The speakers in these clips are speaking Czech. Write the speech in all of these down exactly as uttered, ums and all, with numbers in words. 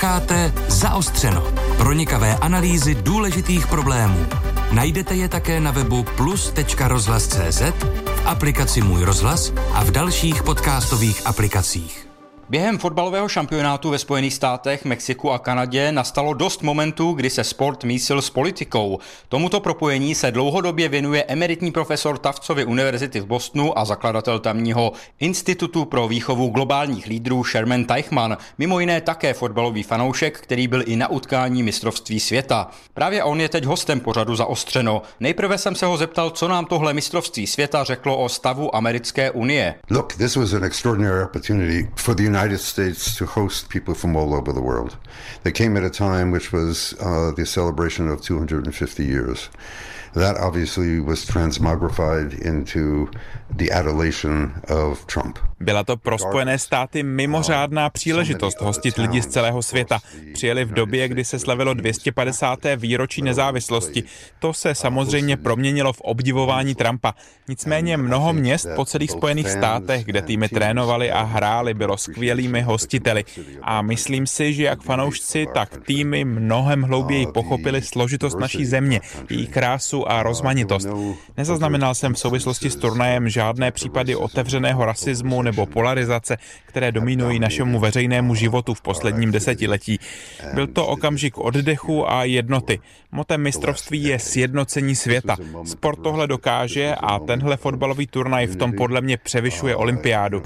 Posloucháte Zaostřeno. Pronikavé analýzy důležitých problémů. Najdete je také na webu plus tečka rozhlas tečka cé zet, v aplikaci Můj rozhlas a v dalších podcastových aplikacích. Během fotbalového šampionátu ve Spojených státech, Mexiku a Kanadě nastalo dost momentů, kdy se sport mísil s politikou. Tomuto propojení se dlouhodobě věnuje emeritní profesor Tuftsovy univerzity v Bostonu a zakladatel tamního Institutu pro výchovu globálních lídrů Sherman Teichmann, mimo jiné také fotbalový fanoušek, který byl i na utkání mistrovství světa. Právě on je teď hostem pořadu Zaostřeno. Nejprve jsem se ho zeptal, co nám tohle mistrovství světa řeklo o stavu americké unie. Look, this was an extraordinary opportunity for the United States to host people from all over the world. They came at a time which was uh, the celebration of two hundred fifty years. That obviously was transmogrified into the adulation of Trump. Byla to pro Spojené státy mimořádná příležitost hostit lidi z celého světa. Přijeli v době, kdy se slavilo dvě stě padesáté výročí nezávislosti. To se samozřejmě proměnilo v obdivování Trumpa. Nicméně mnoho měst po celých Spojených státech, kde týmy trénovali a hráli, bylo skvělými hostiteli. A myslím si, že jak fanoušci, tak týmy mnohem hlouběji pochopili složitost naší země, její krásu a rozmanitost. Nezaznamenal jsem v souvislosti s turnajem žádné případy otevřeného rasismu nebo polarizace, které dominují našemu veřejnému životu v posledním desetiletí. Byl to okamžik oddechu a jednoty. Motem mistrovství je sjednocení světa. Sport tohle dokáže a tenhle fotbalový turnaj v tom podle mě převyšuje olympiádu.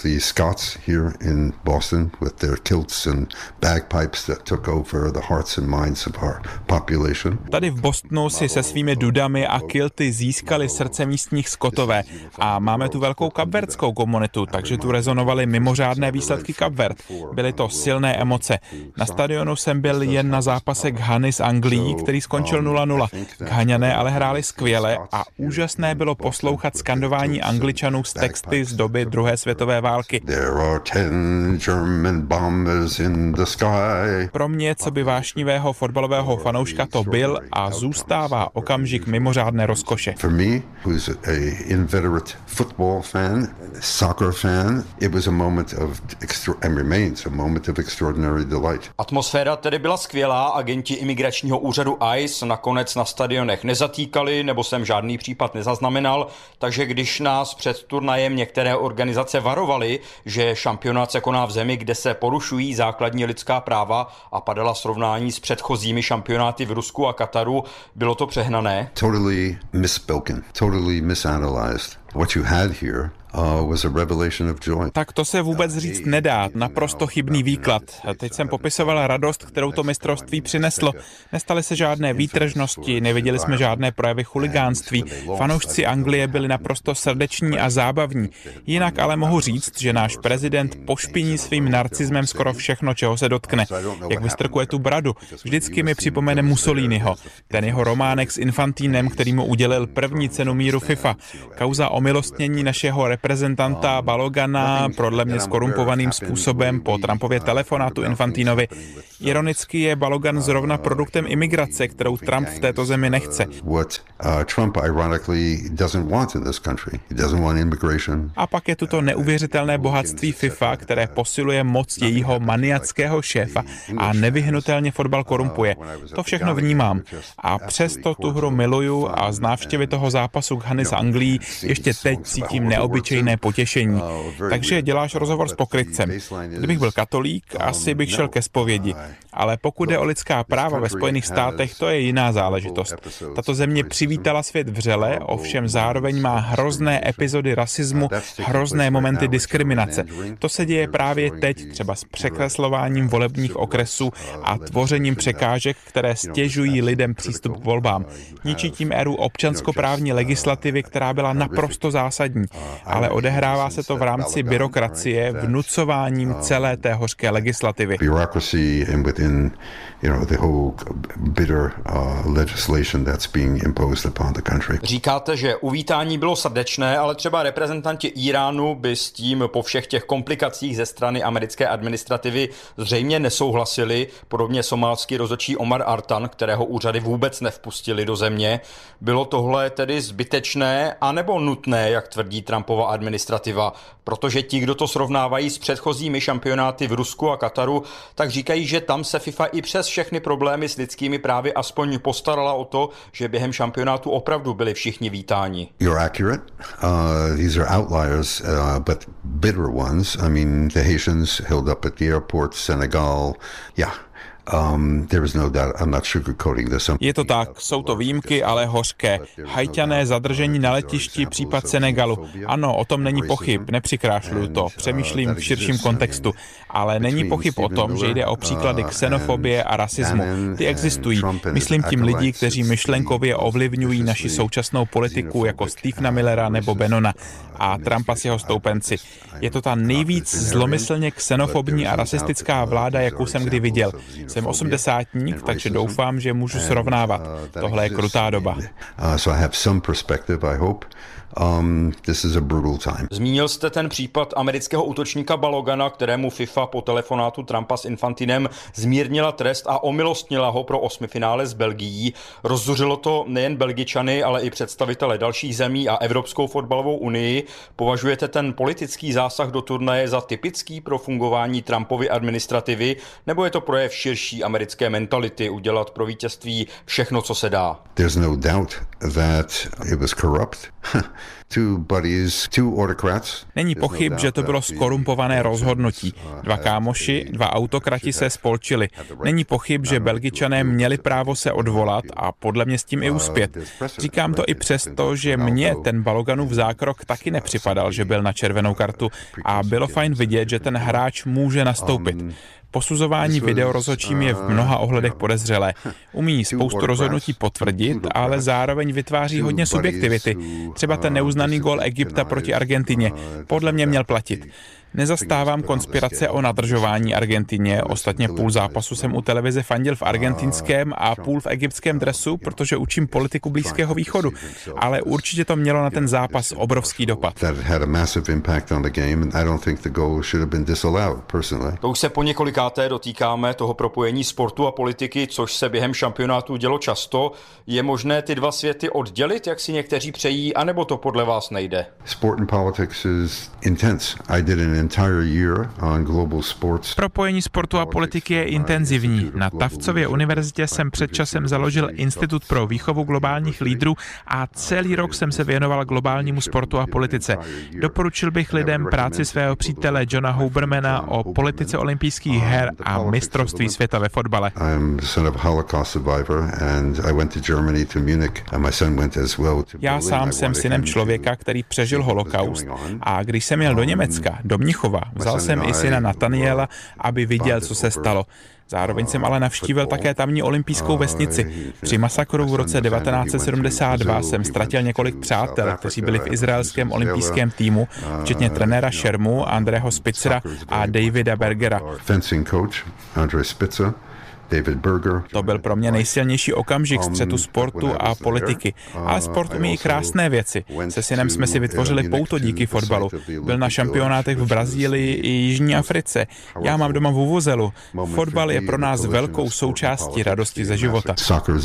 Tady v Bostonu si se svými dudami a kilty získali srdce místních Skotové a máme tu velkou kapverdskou komunitu, takže tu rezonovaly mimořádné výsledky Kapverd. Byly to silné emoce. Na stadionu jsem byl jen na zápase Ghany s Anglií, který skončil nula nula. Ghaňané ale hráli skvěle a úžasné bylo poslouchat skandování Angličanů z texty z doby druhé světové války. Pro mě, co by vášnivého fotbalového fanouška, to byl a zůstává okamžik mimořádné rozkoše. For me, who's a inveterate football fan, soccer fan, it was a moment of extra- and remains a moment of extraordinary delight. Atmosféra tedy byla skvělá, agenti imigračního úřadu I C E nakonec na stadionech nezatýkali, nebo jsem žádný případ nezaznamenal, takže když nás před turnajem některé organizace varovaly, že šampionát se koná v zemi, kde se porušují základní lidská práva a padala srovnání s předchozími šampionáty v Rusku a Kataru, bylo to přehnané? Totally misspoken, totally misanalyzed. What you had here Uh, was a revelation of joy. Tak to se vůbec říct nedá, naprosto chybný výklad. Teď jsem popisoval radost, kterou to mistrovství přineslo. Nestaly se žádné výtržnosti, neviděli jsme žádné projevy chuligánství. Fanoušci Anglie byli naprosto srdeční a zábavní. Jinak ale mohu říct, že náš prezident pošpiní svým narcismem skoro všechno, čeho se dotkne. Jak vystrkuje tu bradu. Vždycky mi připomene Mussoliniho. Ten jeho románek s Infantínem, který mu udělil první cenu míru FIFA. Kauza omilostnění našeho reprezentanta Balogana podle mě skorumpovaným způsobem po Trumpově telefonátu Infantinovi. Ironicky je Balogan zrovna produktem imigrace, kterou Trump v této zemi nechce. A pak je tu to neuvěřitelné bohatství FIFA, které posiluje moc jejího maniackého šéfa a nevyhnutelně fotbal korumpuje. To všechno vnímám. A přesto tu hru miluju a z návštěvy toho zápasu Ghany s Anglií ještě teď cítím neobyčejné potěšení. Takže děláš rozhovor s pokrytcem. Kdybych byl katolík, asi bych šel ke zpovědi. Ale pokud jde o lidská práva ve Spojených státech, to je jiná záležitost. Tato země přivítala svět vřele, ovšem zároveň má hrozné epizody rasismu, hrozné momenty diskriminace. To se děje právě teď, třeba s překreslováním volebních okresů a tvořením překážek, které stěžují lidem přístup k volbám. Ničí tím éru občanskoprávní legislativy, která byla naprosto zásadní. Ale odehrává se to v rámci byrokracie, vnucováním celé té hořké legislativy. In, you know, the whole bitter uh, legislation that's being imposed upon the country. Říkáte, že uvítání bylo srdečné, ale třeba reprezentanti Íránu by s tím po všech těch komplikacích ze strany americké administrativy zřejmě nesouhlasili. Podobně somálský rozhodčí Omar Artan, kterého úřady vůbec nevpustili do země. Bylo tohle tedy zbytečné anebo nutné špatné, jak tvrdí Trumpova administrativa, protože ti, kdo to srovnávají s předchozími šampionáty v Rusku a Kataru, tak říkají, že tam se FIFA i přes všechny problémy s lidskými právy aspoň postarala o to, že během šampionátu opravdu byli všichni vítáni. You're accurate. Uh, these are outliers, uh, but bitter ones. I mean, the Haitians held up at the airport, Senegal, yeah. Um, there is no doubt, I'm not sugarcoating this. Je to tak, jsou to výjimky, ale hořké. Haťané zadržení na letišti, případ Senegalu. Ano, o tom není pochyb, nepřikrášluju to, přemýšlím v širším kontextu. Ale není pochyb o tom, že jde o příklady xenofobie a rasismu. Ty existují. Myslím tím lidí, kteří myšlenkově ovlivňují naši současnou politiku, jako Stephena Millera nebo Bannona a Trumpa s jeho stoupenci. Je to ta nejvíc zlomyslně xenofobní a rasistická vláda, jakou jsem kdy viděl. Jsem osmdesátník, takže doufám, že můžu srovnávat. Tohle je krutá doba. Um, this is a brutal time. Zmínil jste ten případ amerického útočníka Balogana, kterému FIFA po telefonátu Trumpa s Infantinem zmírnila trest a omilostnila ho pro osmifinále s Belgií. Rozzuřilo to nejen Belgičany, ale i představitele dalších zemí a Evropskou fotbalovou unii. Považujete ten politický zásah do turnaje za typický pro fungování Trumpovy administrativy, nebo je to projev širší americké mentality udělat pro vítězství všechno, co se dá? There's no doubt that it was corrupt. Two buddies, two autocrats. Není pochyb, že to bylo skorumpované rozhodnutí. Dva kámoši, dva autokrati se spolčili. Není pochyb, že Belgičané měli právo se odvolat a podle mě s tím i uspět. Říkám to i přesto, že mně ten Baloganův zákrok taky nepřipadal, že byl na červenou kartu a bylo fajn vidět, že ten hráč může nastoupit. Posuzování videorozhodčím je v mnoha ohledech podezřelé. Umí spoustu rozhodnutí potvrdit, ale zároveň vytváří hodně subjektivity. Třeba ten neuznaný gól Egypta proti Argentině. Podle mě měl platit. Nezastávám konspirace o nadržování Argentině, ostatně půl zápasu jsem u televize fandil v argentinském a půl v egyptském dresu, protože učím politiku Blízkého východu, ale určitě to mělo na ten zápas obrovský dopad. To už se po několikáté dotýkáme toho propojení sportu a politiky, což se během šampionátu dělo často. Je možné ty dva světy oddělit, jak si někteří přejí, anebo to podle vás nejde? Sport and politics is intense. I did an Propojení sportu a politiky je intenzivní. Na Tavcově univerzitě jsem před časem založil Institut pro výchovu globálních lídrů a celý rok jsem se věnoval globálnímu sportu a politice. Doporučil bych lidem práci svého přítele Johna Hubermana o politice olympijských her a mistrovství světa ve fotbale. Já sám jsem synem člověka, který přežil holokaust, a když jsem jel do Německa, do Mnichova, vzal jsem i syna Nataniela, aby viděl, co se stalo. Zároveň jsem ale navštívil také tamní olympijskou vesnici. Při masakru v roce devatenáct set sedmdesát dva jsem ztratil několik přátel, kteří byli v izraelském olympijském týmu, včetně trenéra Šermu, Andreho Spitzera a Davida Bergera. David Berger. To byl pro mě nejsilnější okamžik střetu sportu a politiky. Ale sport umí i krásné věci. Se synem jsme si vytvořili pouto díky fotbalu. Byl na šampionátech v Brazílii i Jižní Africe. Já mám doma vuvuzelu. Fotbal je pro nás velkou součástí radosti ze života.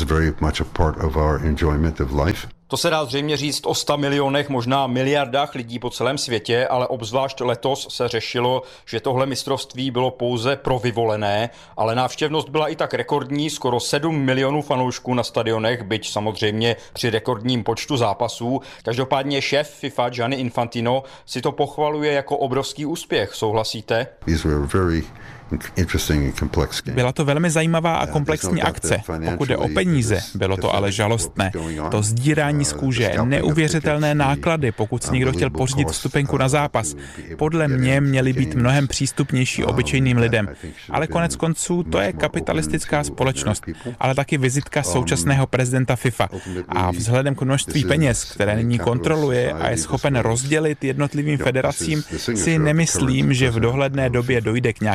To se dá zřejmě říct o sta milionech, možná miliardách lidí po celém světě, ale obzvlášť letos se řešilo, že tohle mistrovství bylo pouze pro vyvolené, ale návštěvnost byla i tak rekordní, skoro sedm milionů fanoušků na stadionech, byť samozřejmě při rekordním počtu zápasů. Každopádně šéf FIFA Gianni Infantino si to pochvaluje jako obrovský úspěch. Souhlasíte? Byla to velmi zajímavá a komplexní akce. Pokud jde o peníze, bylo to ale žalostné. To sdírání z kůže, neuvěřitelné náklady, pokud si někdo chtěl pořídit vstupenku na zápas. Podle mě měly být mnohem přístupnější obyčejným lidem. Ale konec konců to je kapitalistická společnost, ale taky vizitka současného prezidenta FIFA. A vzhledem k množství peněz, které nyní kontroluje a je schopen rozdělit jednotlivým federacím, si nemyslím, že v dohledné době dojde k nějaké vzpouře.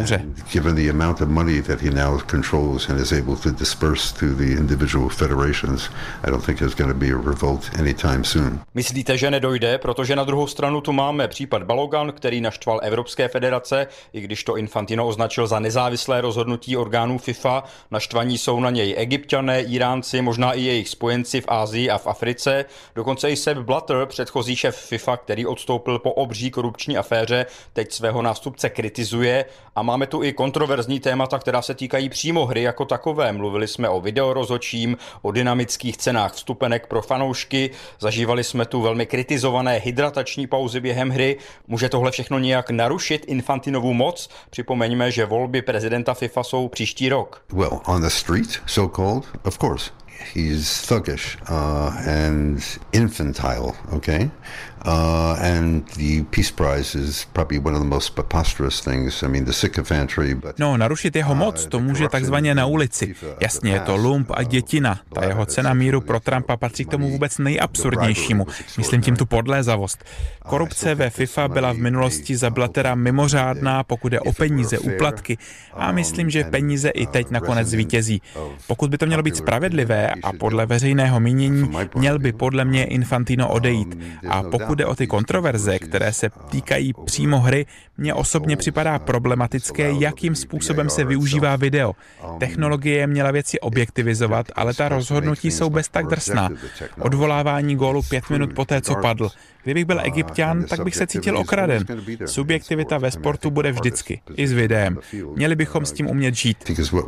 vzpouře. Given the amount of money that he now controls and is able to disperse to the individual federations, I don't think there's going to be a revolt anytime soon. Myslíte, že nedojde, protože na druhou stranu tu máme případ Balogun, který naštval Evropské federace, i když to Infantino označil za nezávislé rozhodnutí orgánů FIFA. Naštvaní jsou na něj Egypťané, Iránci, možná i jejich spojenci v Asii a v Africe. Dokonce i Sepp Blatter, předchozí šéf FIFA, který odstoupil po obří korupční aféře, teď svého nástupce kritizuje. A máme tu i kontroverzní témata, která se týkají přímo hry jako takové. Mluvili jsme o videorozhodčím, o dynamických cenách vstupenek pro fanoušky, zažívali jsme tu velmi kritizované hydratační pauzy během hry. Může tohle všechno nějak narušit Infantinovu moc? Připomeňme, že volby prezidenta FIFA jsou příští rok. Well, on the street, so called, of course. He's thuggish uh, and infantile, okay? Uh, and the Peace Prize is probably one of the most preposterous things. I mean, the sycophantry, but... No, narušit jeho moc to může takzvaně na ulici. Jasně, je to lump a dětina. Ta jeho cena míru pro Trumpa patří k tomu vůbec nejabsurdnějšímu. Myslím tím tu podlézavost. Korupce ve FIFA byla v minulosti za Blattera mimořádná, pokud je o peníze, úplatky. A myslím, že peníze i teď nakonec zvítězí. Pokud by to mělo být spravedlivé a podle veřejného mínění, měl by podle mě Infantino odejít. A pokud jde o ty kontroverze, které se týkají přímo hry, mně osobně připadá problematické, jakým způsobem se využívá video. Technologie měla věci objektivizovat, ale ta rozhodnutí jsou bez tak drsná. Odvolávání gólu pět minut poté, co padl. Kdybych byl Egypťan, tak bych se cítil okraden. Subjektivita ve sportu bude vždycky, i s videem. Měli bychom s tím umět žít.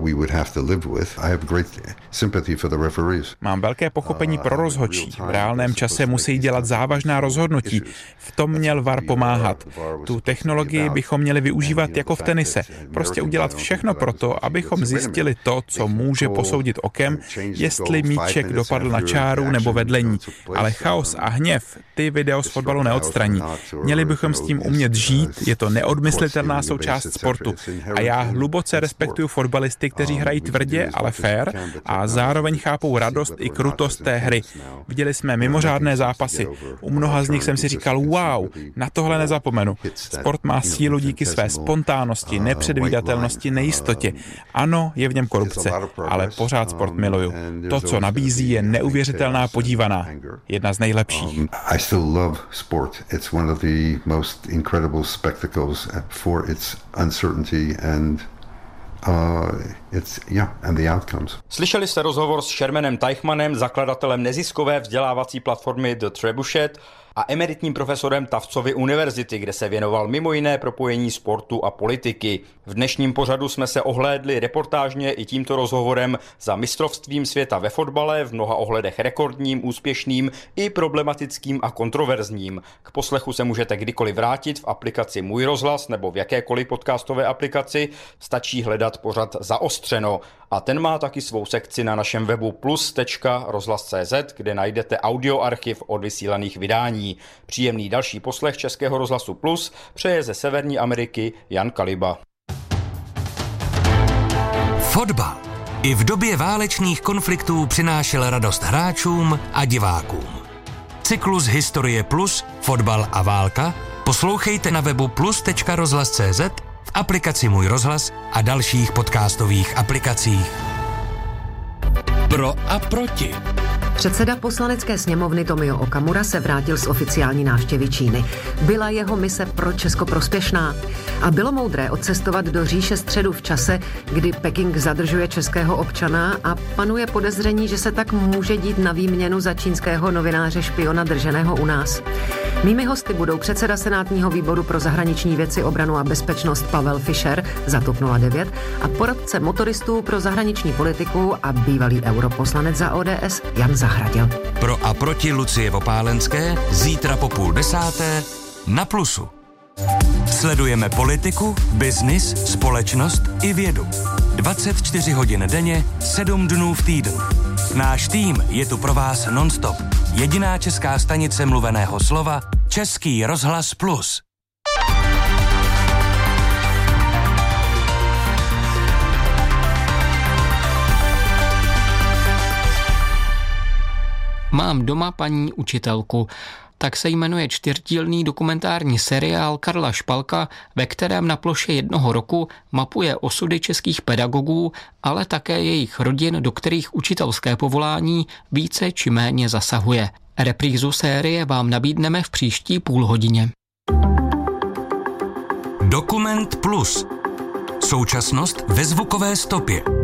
Mám velké pochopení pro rozhodčí. V reálném čase musí dělat závažná rozhodnutí. V tom měl V A R pomáhat. Tu technologii bychom měli využívat jako v tenise. Prostě udělat všechno pro to, abychom zjistili to, co může posoudit okem, jestli míček dopadl na čáru nebo vedlení. Ale chaos a hněv, ty video z fotbalu neodstraní. Měli bychom s tím umět žít, je to neodmyslitelná součást sportu. A já hluboce respektuju fotbalisty, kteří hrají tvrdě, ale fair a zároveň chápou radost i krutost té hry. Viděli jsme mimořádné zápasy. U mnoha z nich jsem si říkal, wow, na tohle nezapomenu. Sport má sílu díky své spontánnosti, nepředvídatelnosti, nejistotě. Ano, je v něm korupce, ale pořád sport miluju. To, co nabízí, je neuvěřitelná podívaná. Jedna z nejlepších. Sport. It's one of the most incredible spectacles for its uncertainty and uh, it's yeah, and the outcomes. Slyšeli jste rozhovor s Shermanem Teichmannem, zakladatelem neziskové vzdělávací platformy The Trebuchet a emeritním profesorem Tuftsovy univerzity, kde se věnoval mimo jiné propojení sportu a politiky. V dnešním pořadu jsme se ohlédli reportážně i tímto rozhovorem za mistrovstvím světa ve fotbale, v mnoha ohledech rekordním, úspěšným i problematickým a kontroverzním. K poslechu se můžete kdykoliv vrátit v aplikaci Můj rozhlas nebo v jakékoliv podcastové aplikaci. Stačí hledat pořad Zaostřeno. A ten má taky svou sekci na našem webu plus tečka rozhlas tečka cé zet, kde najdete audioarchiv od vysílaných vydání. Příjemný další poslech Českého rozhlasu Plus přeje ze Severní Ameriky Jan Kaliba. Fotbal i v době válečných konfliktů přinášel radost hráčům a divákům. Cyklus Historie Plus, fotbal a válka poslouchejte na webu plus tečka rozhlas tečka cé zet, v aplikaci Můj rozhlas a dalších podcastových aplikacích. Pro a proti. Předseda poslanecké sněmovny Tomio Okamura se vrátil z oficiální návštěvy Číny. Byla jeho mise pro Česko prospěšná a bylo moudré odcestovat do říše středu v čase, kdy Peking zadržuje českého občana a panuje podezření, že se tak může dít na výměnu za čínského novináře špiona drženého u nás. Mými hosty budou předseda Senátního výboru pro zahraniční věci, obranu a bezpečnost Pavel Fischer za TOP nula devět a poradce motoristů pro zahraniční politiku a bývalý europoslanec za O D S Jan Zahradil. Pro a proti Lucie Vopálenské zítra po půl desáté na Plusu. Sledujeme politiku, biznis, společnost i vědu. dvacet čtyři hodin denně, sedm dnů v týdnu. Náš tým je tu pro vás non-stop. Jediná česká stanice mluveného slova Český rozhlas Plus. Mám doma paní učitelku. Tak se jmenuje čtyřdílný dokumentární seriál Karla Špalka, ve kterém na ploše jednoho roku mapuje osudy českých pedagogů, ale také jejich rodin, do kterých učitelské povolání více či méně zasahuje. Reprízu série vám nabídneme v příští půlhodině. Dokument Plus. Současnost ve zvukové stopě.